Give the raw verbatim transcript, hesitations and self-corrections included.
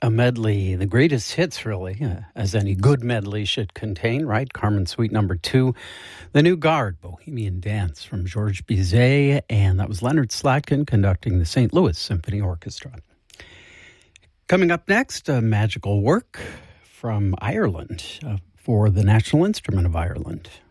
A medley, the greatest hits, really, uh, as any good medley should contain, right? Carmen Suite number two, The New Guard, Bohemian Dance from Georges Bizet, and that was Leonard Slatkin conducting the Saint Louis Symphony Orchestra. Coming up next, a magical work from Ireland uh, for the National Instrument of Ireland.